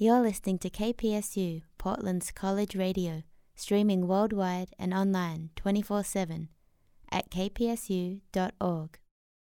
You're listening to KPSU, Portland's college radio, streaming worldwide and online 24/7 at kpsu.org.